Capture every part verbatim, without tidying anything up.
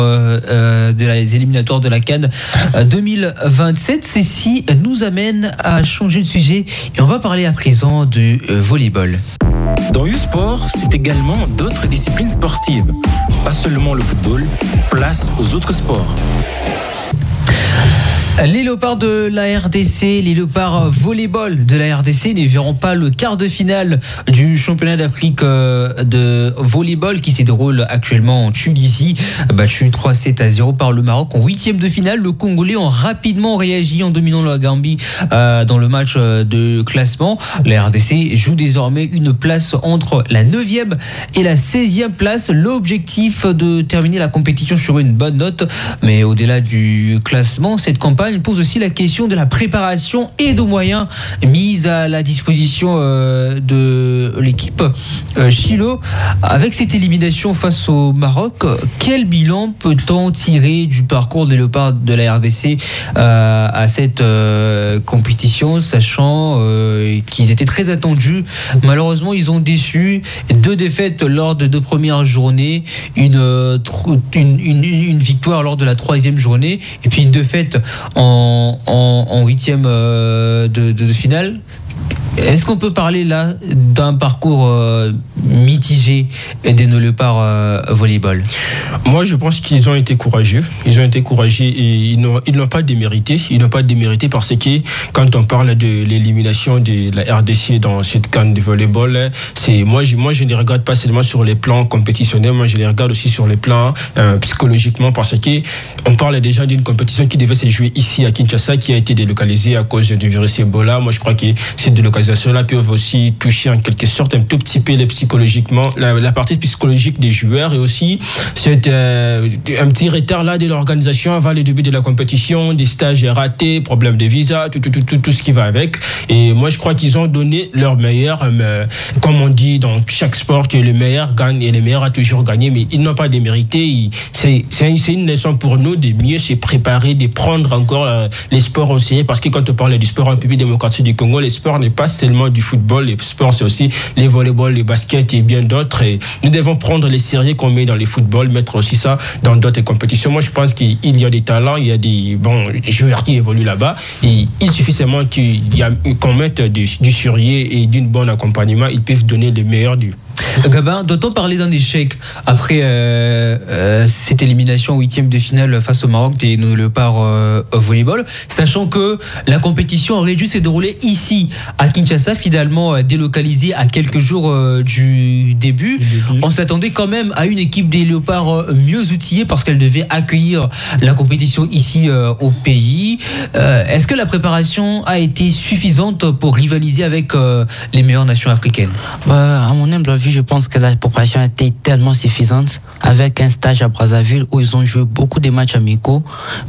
euh, euh, de les éliminatoires de la CAN euh, deux mille vingt-sept. Ceci nous amène à changer de sujet et on va parler à présent du euh, volleyball. Dans U-Sport, c'est également d'autres disciplines sportives. Pas seulement le football, place aux autres sports. Les léopards de la R D C, les léopards volleyball de la R D C ne verront pas le quart de finale du championnat d'Afrique de volleyball qui se déroule actuellement en Tunisie, battu trois sept à zéro par le Maroc. En huitième de finale, le Congolais ont rapidement réagi en dominant la Gambie euh, dans le match de classement. La R D C joue désormais une place entre la neuvième et la seizième place. L'objectif de terminer la compétition sur une bonne note, mais au-delà du classement, cette campagne pose aussi la question de la préparation et de moyens mis à la disposition euh, de l'équipe euh, Chilo. Avec cette élimination face au Maroc, quel bilan peut-on tirer du parcours des léopards de la R D C euh, à cette euh, compétition, sachant euh, qu'ils étaient très attendus? Malheureusement, ils ont déçu. Deux défaites lors de deux premières journées, une, une, une, une victoire lors de la troisième journée, et puis une défaite en, en, en huitième euh, de, de, de finale. Est-ce qu'on peut parler là d'un parcours euh, mitigé des nos léopards euh, volleyball? Moi, je pense qu'ils ont été courageux. Ils ont été courageux et ils n'ont, ils n'ont pas démérité. Ils n'ont pas démérité parce que quand on parle de l'élimination de la R D C dans cette CAN de volleyball, c'est moi, je, moi, je ne les regarde pas seulement sur les plans compétitionnels. Moi, je les regarde aussi sur les plans euh, psychologiquement parce que on parle déjà d'une compétition qui devait se jouer ici à Kinshasa, qui a été délocalisée à cause du virus Ebola. Moi, je crois que cette délocalisation-là peut aussi toucher en quelque sorte un tout petit peu les psychologiquement la, la partie psychologique des joueurs et aussi c'est euh, un petit retard là de l'organisation avant le début de la compétition, des stages ratés, problèmes de visa, tout, tout, tout, tout, tout ce qui va avec. Et moi je crois qu'ils ont donné leur meilleur, euh, comme on dit dans chaque sport que le meilleur gagne et le meilleur a toujours gagné, mais ils n'ont pas démérité. Ils, c'est, c'est, c'est une leçon pour nous de mieux se préparer, de prendre encore euh, les sports au sérieux, parce que quand on parle du sport en République démocratique du Congo, le sport n'est pas seulement du football, les sports c'est aussi les volleyball, les baskets et bien d'autres, et nous devons prendre les sérieux qu'on met dans les footballs, mettre aussi ça dans d'autres compétitions. Moi je pense qu'il y a des talents, il y a des bons joueurs qui évoluent là-bas, et il suffit seulement qu'il y a, qu'on mette du, du sérieux et d'un bon accompagnement, ils peuvent donner le meilleur du. Gabin, doit-on parler d'un échec après euh, euh, cette élimination huitième de finale face au Maroc des nos léopards euh, volleyball, sachant que la compétition aurait dû se dérouler ici à Kinshasa, finalement euh, délocalisée à quelques jours euh, du début. début. On s'attendait quand même à une équipe des léopards euh, mieux outillée parce qu'elle devait accueillir la compétition ici euh, au pays. Euh, est-ce que la préparation a été suffisante pour rivaliser avec euh, les meilleures nations africaines? Bah, à mon humble avis, je pense que la préparation a été tellement suffisante, avec un stage à Brazzaville où ils ont joué beaucoup de matchs amicaux,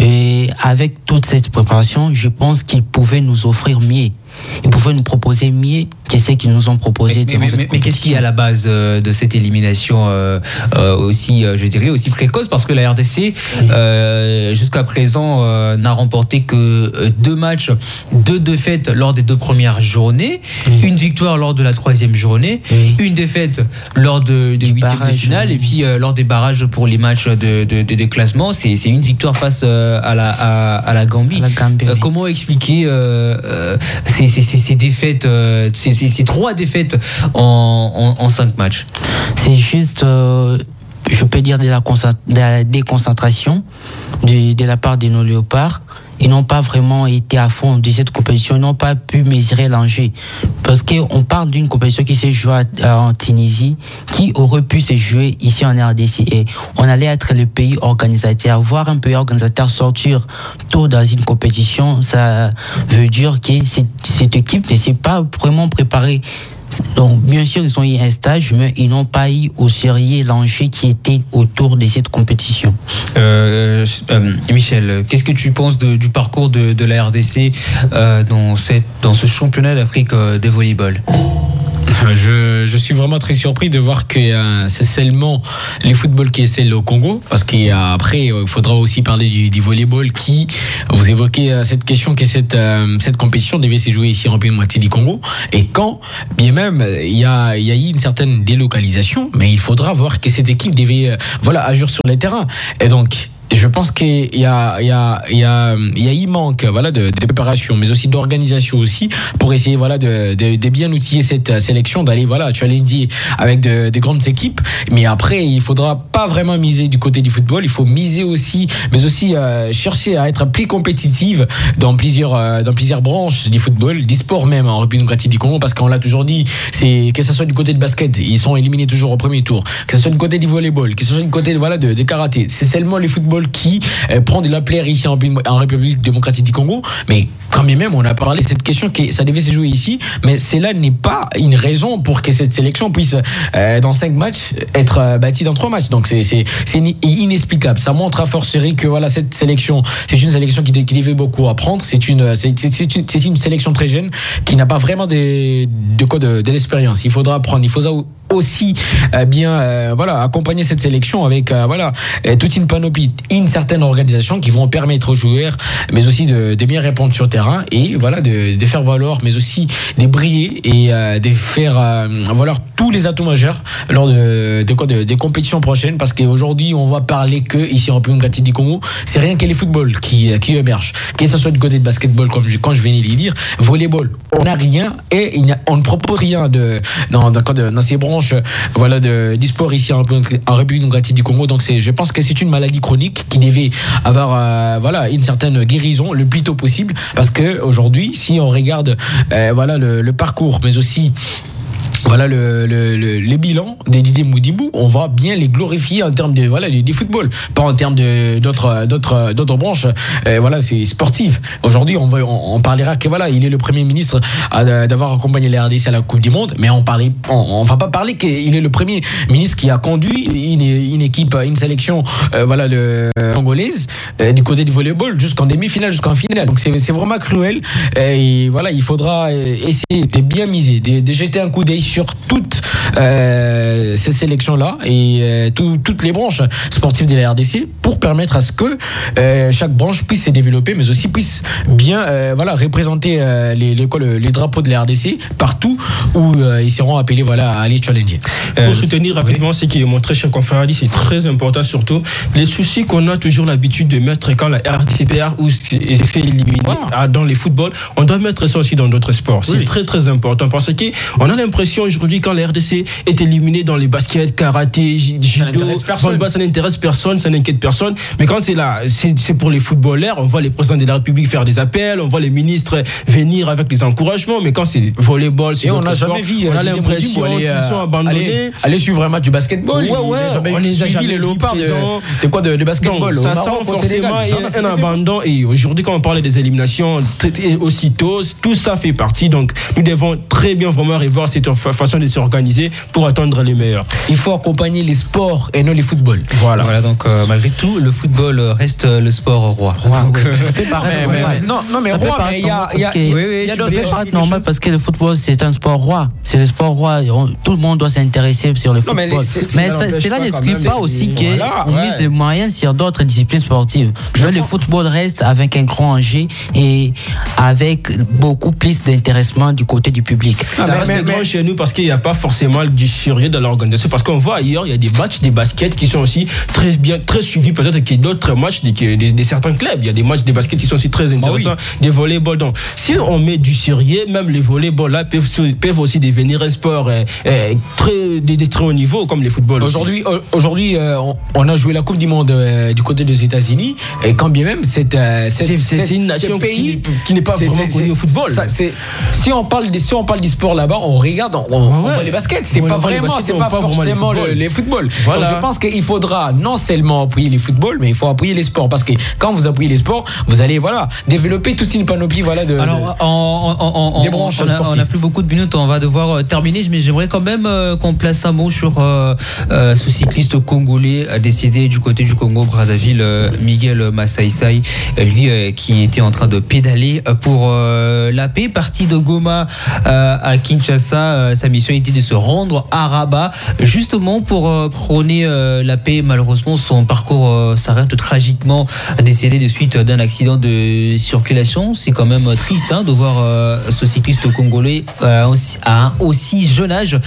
et avec toute cette préparation, je pense qu'ils pouvaient nous offrir mieux. Ils pouvaient nous proposer mieux que ce qu'ils nous ont proposé. Mais, mais, mais, mais qu'est-ce qui est à la base euh, de cette élimination euh, euh, aussi, euh, je dirais, aussi précoce? Parce que la R D C, euh, jusqu'à présent, euh, n'a remporté que euh, deux matchs, deux défaites lors des deux premières journées, oui. Une victoire lors de la troisième journée, oui. Une défaite lors de, des huitièmes de finale, oui. Et puis euh, lors des barrages pour les matchs de, de, de, de classement, c'est, c'est une victoire face euh, à, la, à, à la Gambie. À la Gambie euh, oui. Comment expliquer euh, euh, ces, ces, ces défaites, euh, ces, ces, ces trois défaites en, en, en cinq matchs? C'est juste, euh, je peux dire, de la, de la déconcentration de, de la part de nos léopards. Ils n'ont pas vraiment été à fond de cette compétition, ils n'ont pas pu mesurer l'enjeu. Parce qu'on parle d'une compétition qui s'est jouée en Tunisie, qui aurait pu se jouer ici en R D C. Et on allait être le pays organisateur. Voir un pays organisateur sortir tôt dans une compétition, ça veut dire que cette, cette équipe ne s'est pas vraiment préparée. Donc, bien sûr, ils ont eu un stage, mais ils n'ont pas eu au sérieux l'enjeu qui était autour de cette compétition. Euh, euh, Michel, qu'est-ce que tu penses de, du parcours de, de la R D C euh, dans, cette, dans ce championnat d'Afrique euh, de volleyball? Je, je suis vraiment très surpris de voir que euh, c'est seulement les footballs qui essaient au Congo, parce qu'après il faudra aussi parler du, du volleyball qui, vous évoquez euh, cette question que cette, euh, cette compétition devait se jouer ici en République démocratique du Congo, et quand bien même il y a, il y a eu une certaine délocalisation, mais il faudra voir que cette équipe devait euh, voilà, agir sur les terrains, et donc je pense qu'il y a, il y a, il y a, il y a, il manque, voilà, de, de préparation, mais aussi d'organisation aussi, pour essayer, voilà, de, de, de bien outiller cette sélection, d'aller, voilà, challenger avec de, de grandes équipes. Mais après, il faudra pas vraiment miser du côté du football. Il faut miser aussi, mais aussi euh, chercher à être plus compétitive dans plusieurs, euh, dans plusieurs branches du football, du sport même en République démocratique du Congo, parce qu'on l'a toujours dit, c'est que ce soit du côté de basket, ils sont éliminés toujours au premier tour, que ce soit du côté du volleyball, que ce soit du côté, voilà, de, de karaté. C'est seulement les footballs qui euh, prend de l'ampleur ici en, en République démocratique du Congo, mais quand même on a parlé de cette question que ça devait se jouer ici, mais cela n'est pas une raison pour que cette sélection puisse euh, dans cinq matchs être euh, bâtie dans trois matchs. Donc c'est, c'est, c'est inexplicable. Ça montre à forcerie que voilà, cette sélection, c'est une sélection qui, qui devait beaucoup apprendre. C'est une, c'est, c'est, une, c'est une sélection très jeune qui n'a pas vraiment de, de quoi de, de l'expérience. Il faudra apprendre, il faudra aussi euh, bien euh, voilà, accompagner cette sélection avec euh, voilà, euh, toute une panoplie, une certaine organisation qui vont permettre aux joueurs, mais aussi de, de bien répondre sur terrain et voilà, de, de faire valoir, mais aussi de briller et euh, de faire euh, valoir tous les atouts majeurs lors de, de quoi, de, des compétitions prochaines, parce qu'aujourd'hui on va parler que ici en République démocratique du Congo, c'est rien que les footballs qui, qui émergent, que ce soit du côté de basketball comme quand je venais de le dire, volleyball, on n'a rien et il a, on ne propose rien de, dans, dans, dans ces branches voilà, de, du sport ici en, en République démocratique du Congo. Donc c'est, je pense que c'est une maladie chronique qui devait avoir euh, voilà, une certaine guérison le plus tôt possible, parce que aujourd'hui, si on regarde euh, voilà, le, le parcours, mais aussi voilà le, le, le, les bilans des Didier Moudimbu, on va bien les glorifier en termes de voilà du football, pas en termes de d'autres d'autres d'autres branches euh, voilà, c'est sportive. Aujourd'hui on va on, on parlera que voilà, il est le premier ministre à, d'avoir accompagné la R D C à la Coupe du Monde, mais on parlait on, on va pas parler qu'il est le premier ministre qui a conduit une, une équipe, une sélection euh, voilà de euh, congolaise euh, du côté du volleyball jusqu'en demi-finale, jusqu'en finale. Donc c'est c'est vraiment cruel et voilà, il faudra essayer de bien miser, de, de jeter un coup d'œil sur toutes euh, ces sélections-là et euh, tout, toutes les branches sportives de la R D C pour permettre à ce que euh, chaque branche puisse se développer, mais aussi puisse bien euh, voilà, représenter euh, les, les, quoi, le, les drapeaux de la R D C partout où euh, ils seront appelés voilà, à aller challenger. Euh, pour soutenir rapidement oui. ce qui est mon très cher confrère a dit, c'est très important, surtout les soucis qu'on a toujours l'habitude de mettre quand la R D C perd ou se fait éliminer wow. dans les footballs, on doit mettre ça aussi dans d'autres sports. Oui. C'est très très important parce qu'on a l'impression aujourd'hui quand la R D C est éliminée dans les baskets, karaté, judo, volleyball, ça n'intéresse personne, ça n'inquiète personne. Mais quand c'est là, c'est, c'est pour les footballeurs, on voit les présidents de la République faire des appels, on voit les ministres venir avec des encouragements. Mais quand c'est volleyball, c'est et on n'a jamais vu. On a l'impression aller, qu'ils sont abandonnés. Aller, aller suivre un match du basketball. Ouais, ouais. On les a jamais les léopards de, de quoi de, de basketball. Donc, ça sent forcément un, un abandon. Et aujourd'hui, quand on parle des éliminations, aussitôt, tout ça fait partie. Donc, nous devons très bien vraiment revoir cette façon de s'organiser pour attendre les meilleurs. Il faut accompagner les sports et non les footballs. Voilà. Voilà, donc euh, malgré tout, le football reste le sport roi. roi donc, ouais. Ça peut paraître normal. Non, non, mais ça roi, mais il y a, il y a, oui, oui, y a d'autres. Ça peut paraître normal parce que le football c'est un sport roi. C'est le sport roi. On, tout le monde doit s'intéresser sur le football. Non, mais, c'est, mais ça, cela n'exclut pas aussi qu'on voilà, ouais. mise les moyens sur d'autres disciplines sportives. Mais le football reste avec un grand enjeu et avec beaucoup plus d'intéressement du côté du public. Ah, ça reste grand chez nous parce qu'il n'y a pas forcément du sérieux dans l'organisation, parce qu'on voit ailleurs il y a des matchs des baskets qui sont aussi très bien très suivis, peut-être qu'il y a d'autres matchs de, de, de certains clubs, il y a des matchs des baskets qui sont aussi très intéressants, ah oui. des volleyball. Donc si on met du sérieux, même les volleyball là peuvent, peuvent aussi devenir un sport euh, euh, très, de, de très haut niveau comme les footballs. Aujourd'hui, euh, aujourd'hui euh, on, on a joué la Coupe du Monde euh, du côté des États-Unis, et quand bien même c'est, euh, c'est, c'est, c'est, c'est une nation pays qui, qui n'est pas c'est, vraiment c'est, connue au football. Ça, c'est, si on parle des, si on parle du sport là-bas, on regarde, on, on, ouais. on voit les baskets, c'est on pas vraiment, baskets, c'est pas, pas forcément les, les footballs. Voilà. Donc je pense qu'il faudra non seulement appuyer les footballs, mais il faut appuyer les sports, parce que quand vous appuyez les sports, vous allez voilà développer toute une panoplie voilà de. Alors de, en, en, en, des branches on, a, on a plus beaucoup de minutes, on va devoir euh, terminer, mais j'aimerais quand même euh, qu'on place un mot sur euh, euh, ce cycliste congolais décédé du côté du Congo Brazzaville, euh, Miguel Massaïsaï, lui euh, qui était en train de pédaler pour euh, la paix, parti de Goma euh, à Kinshasa. Euh, sa mission était de se rendre à Rabat, justement pour euh, prôner euh, la paix. Malheureusement, son parcours euh, s'arrête tragiquement, décédé de suite d'un accident de circulation. C'est quand même triste hein, de voir euh, ce cycliste congolais euh, aussi, à un aussi jeune âge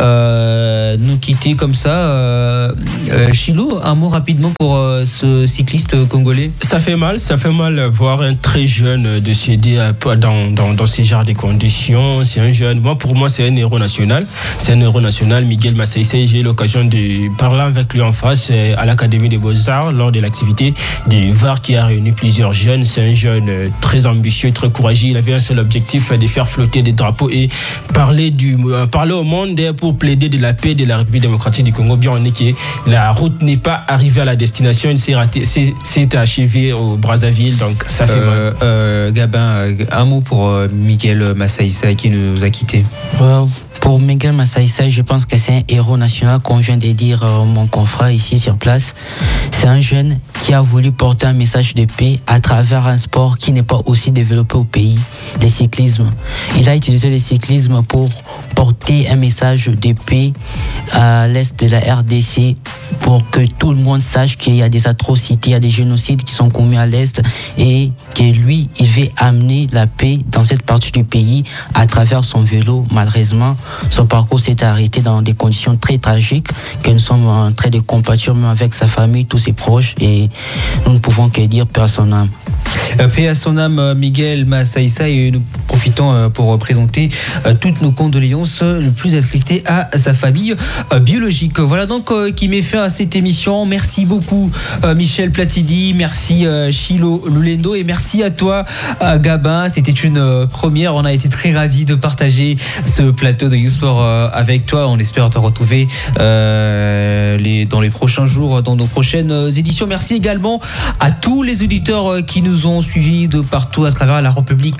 euh, nous quitter comme ça. Euh, euh, Chilo, un mot rapidement pour euh, ce cycliste congolais. Ça fait mal, ça fait mal voir un très jeune décédé dans, dans, dans ces genres de conditions. C'est un jeune, moi pour moi c'est un héros national. C'est un héros national, Miguel Massaïssaï. J'ai eu l'occasion de parler avec lui en face à l'Académie des Beaux-Arts lors de l'activité des V A R qui a réuni plusieurs jeunes. C'est un jeune très ambitieux, très courageux. Il avait un seul objectif, de faire flotter des drapeaux et parler, du, parler au monde pour plaider de la paix de la République démocratique du Congo. Bien on est que la route n'est pas arrivée à la destination, il s'est raté, c'est, c'est achevé au Brazzaville, donc ça fait euh, mal. Euh, Gabin, un mot pour euh, Miguel Massaïssaï qui nous a quittés. Well, pour Miguel Massaïssaï, je pense que c'est un héros national, qu'on vient de dire euh, mon confrère ici sur place. C'est un jeune qui a voulu porter un message de paix à travers un sport qui n'est pas aussi développé au pays, le cyclisme. Il a utilisé le cyclisme pour porter un message de paix à l'est de la R D C, pour que tout le monde sache qu'il y a des atrocités, il y a des génocides qui sont commis à l'est et que lui, il veut amener la paix dans cette partie du pays à travers son vélo. Malheureusement, son parcours s'est arrêté dans des conditions très tragiques que nous sommes en train de compatir même avec sa famille, tous ses proches, et nous ne pouvons que dire paix à son âme. Paix à son âme, Miguel Massaïssaï, et nous profitons pour présenter toutes nos condoléances le plus attristées à sa famille biologique. Voilà donc qui met fin à cette émission. Merci beaucoup Michel Platini, merci Chilo Lulendo et merci à toi Gabin. C'était une première, on a été très ravis de partager ce plateau de YouSport avec toi. On espère te retrouver euh, les, dans les prochains jours, dans nos prochaines éditions. Merci également à tous les auditeurs qui nous ont suivis de partout à travers la République